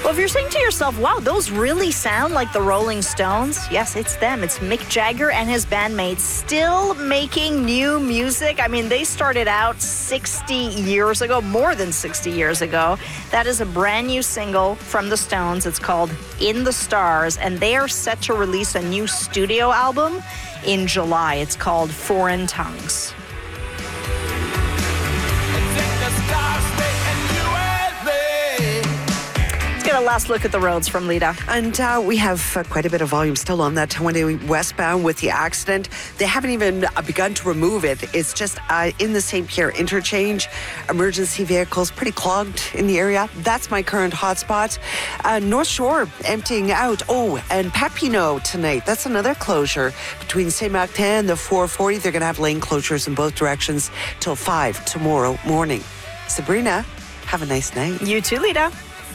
Well, if you're saying to yourself, wow, those really sound like the Rolling Stones, yes, it's them. It's Mick Jagger and his bandmates still making new music. I mean, they started out 60 years ago, more than 60 years ago. That is a brand new single from the Stones. It's called In the Stars, and they are set to release a new studio album in July. It's called Foreign Tongues. Get a last look at the roads from Lita. And we have quite a bit of volume still on that 20 westbound with the accident. They haven't even begun to remove it. It's just in the St. Pierre interchange. Emergency vehicles pretty clogged in the area. That's my current hotspot. North Shore emptying out. Oh, and Papineau tonight. That's another closure between St. Martin and the 440. They're going to have lane closures in both directions till 5 tomorrow morning. Sabrina, have a nice night. You too, Lita.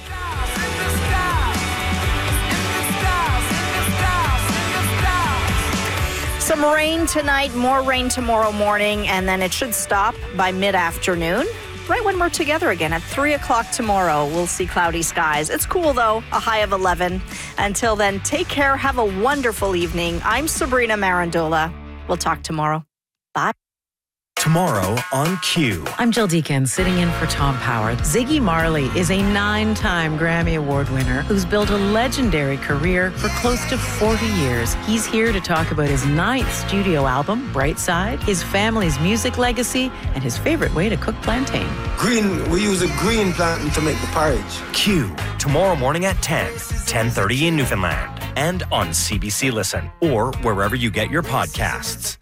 Some rain tonight, more rain tomorrow morning, and then it should stop by mid-afternoon. Right when we're together again at 3 o'clock tomorrow, we'll see cloudy skies. It's cool, though, a high of 11. Until then, take care. Have a wonderful evening. I'm Sabrina Marandola. We'll talk tomorrow. Bye. Tomorrow on Q. I'm Jill Deacon, sitting in for Tom Power. Ziggy Marley is a 9-time Grammy Award winner who's built a legendary career for close to 40 years. He's here to talk about his 9th studio album, Bright Side, his family's music legacy, and his favorite way to cook plantain. We use a green plantain to make the porridge. Q, tomorrow morning at 10:30 in Newfoundland, and on CBC Listen, or wherever you get your podcasts.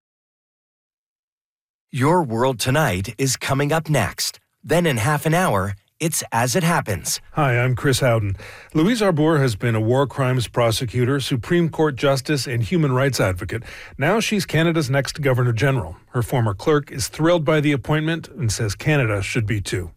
Your World Tonight is coming up next. Then in half an hour, it's As It Happens. Hi, I'm Chris Howden. Louise Arbour has been a war crimes prosecutor, Supreme Court justice, and human rights advocate. Now she's Canada's next Governor General. Her former clerk is thrilled by the appointment and says Canada should be too.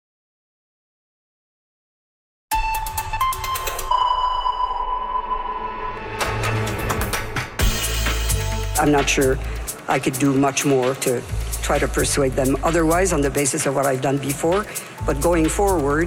I'm not sure I could do much more to try to persuade them otherwise on the basis of what I've done before. But going forward,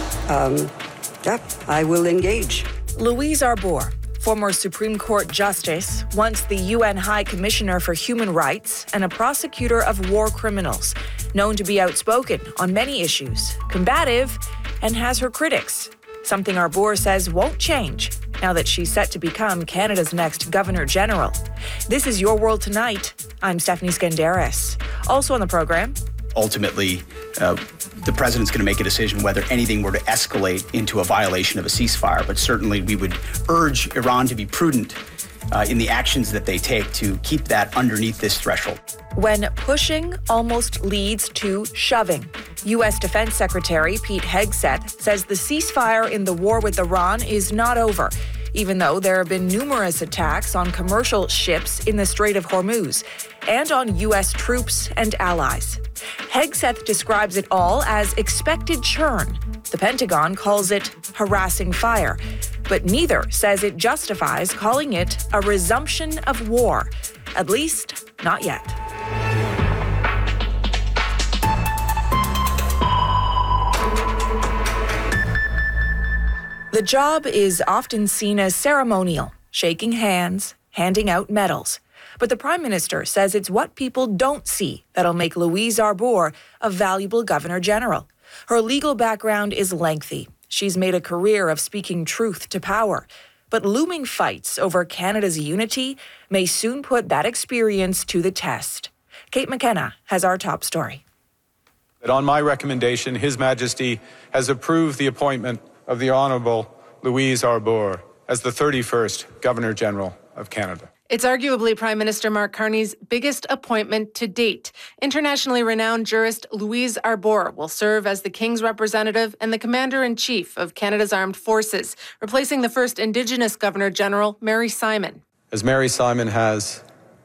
I will engage. Louise Arbour, former Supreme Court Justice, once the UN High Commissioner for Human Rights and a prosecutor of war criminals, known to be outspoken on many issues, combative, and has her critics. Something Arbour says won't change now that she's set to become Canada's next Governor General. This is Your World Tonight. I'm Stephanie Skandaris. Also on the program, ultimately, the president's going to make a decision whether anything were to escalate into a violation of a ceasefire. But certainly we would urge Iran to be prudent in the actions that they take to keep that underneath this threshold. When pushing almost leads to shoving, U.S. Defense Secretary Pete Hegseth says the ceasefire in the war with Iran is not over, even though there have been numerous attacks on commercial ships in the Strait of Hormuz and on U.S. troops and allies. Hegseth describes it all as expected churn. The Pentagon calls it harassing fire, but neither says it justifies calling it a resumption of war, at least not yet. The job is often seen as ceremonial, shaking hands, handing out medals. But the Prime Minister says it's what people don't see that'll make Louise Arbour a valuable Governor General. Her legal background is lengthy. She's made a career of speaking truth to power. But looming fights over Canada's unity may soon put that experience to the test. Kate McKenna has our top story. That on my recommendation, His Majesty has approved the appointment of the Honourable Louise Arbour as the 31st Governor General of Canada. It's arguably Prime Minister Mark Carney's biggest appointment to date. Internationally renowned jurist Louise Arbour will serve as the King's representative and the Commander-in-Chief of Canada's Armed Forces, replacing the first Indigenous Governor General, Mary Simon. As Mary Simon has